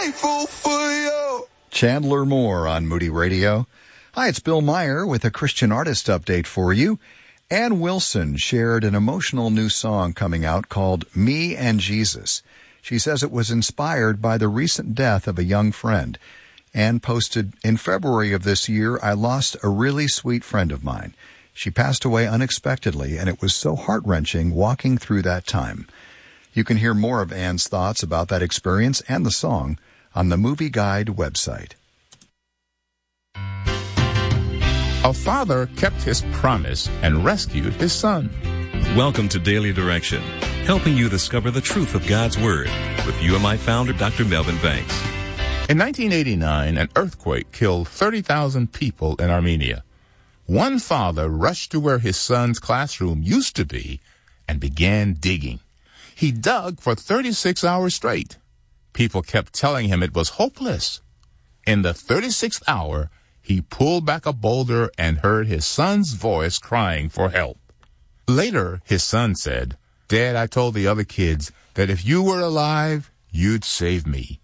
grateful for you. Chandler Moore on Moody Radio. Hi, it's Bill Meyer with a Christian artist update for you. Ann Wilson shared an emotional new song coming out called Me and Jesus. She says it was inspired by the recent death of a young friend. Ann posted, "In February of this year, I lost a really sweet friend of mine. She passed away unexpectedly, and it was so heart-wrenching walking through that time." You can hear more of Ann's thoughts about that experience and the song on the Movie Guide website. A father kept his promise and rescued his son. Welcome to Daily Direction, helping you discover the truth of God's Word with UMI founder Dr. Melvin Banks. In 1989, an earthquake killed 30,000 people in Armenia. One father rushed to where his son's classroom used to be and began digging. He dug for 36 hours straight. People kept telling him it was hopeless. In the 36th hour, he pulled back a boulder and heard his son's voice crying for help. Later, his son said, "Dad, I told the other kids that if you were alive, you'd save me.